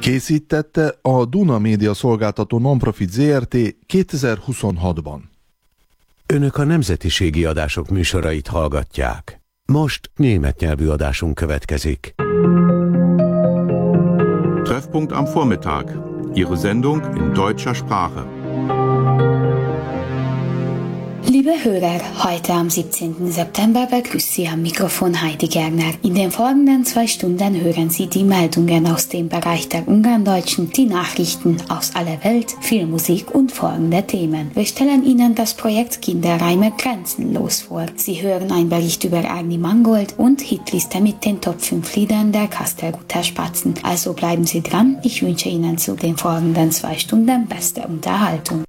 Készítette a Duna Média Szolgáltató Nonprofit Zrt. 2026-ban. Önök a nemzetiségi adások műsorait hallgatják. Most német nyelvű adásunk következik. Treffpunkt am Vormittag. Ihre Sendung in deutscher Sprache. Liebe Hörer, heute am 17. September begrüßt Sie am Mikrofon Heidi Gerner. In den folgenden 2 Stunden hören Sie die Meldungen aus dem Bereich der Ungarndeutschen, die Nachrichten aus aller Welt, Filmmusik und folgende Themen. Wir stellen Ihnen das Projekt Kinderreime grenzenlos vor. Sie hören einen Bericht über Ernie Mangold und Hitliste mit den Top 5 Liedern der Kastelruther Spatzen. Also bleiben Sie dran, ich wünsche Ihnen zu den folgenden 2 Stunden beste Unterhaltung.